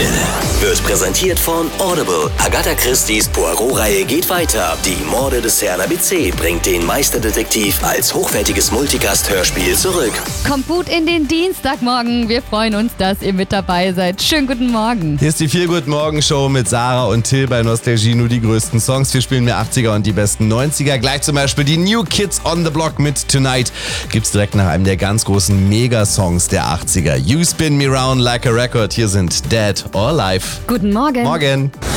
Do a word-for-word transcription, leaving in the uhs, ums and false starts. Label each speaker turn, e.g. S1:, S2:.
S1: wird präsentiert von Audible. Agatha Christie's Poirot-Reihe geht weiter. Die Morde des Herrn A B C bringt den Meisterdetektiv als hochwertiges Multicast-Hörspiel zurück.
S2: Kommt gut in den Dienstagmorgen. Wir freuen uns, dass ihr mit dabei seid. Schönen guten Morgen.
S3: Hier ist die Feel-Good-Morgen-Show mit Sarah und Till bei Nostalgie. Nur die größten Songs. Wir spielen mehr achtziger und die besten neunziger. Gleich zum Beispiel die New Kids on the Block mit Tonight. Gibt's direkt nach einem der ganz großen Megasongs der achtziger. You Spin Me Round Like a Record. Hier sind Dead or Alive.
S2: Guten Morgen.
S3: Morgen.